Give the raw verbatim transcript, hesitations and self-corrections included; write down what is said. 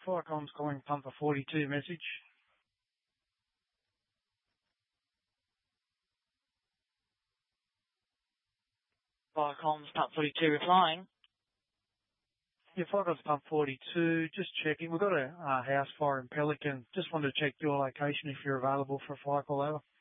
Firecom's calling Pumper forty-two message. Firecom's Pump forty-two replying. Yeah, Firecom's Pump forty-two, just checking. We've got a uh, house fire in Pelican. Just wanted to check your location if you're available for a fire call over.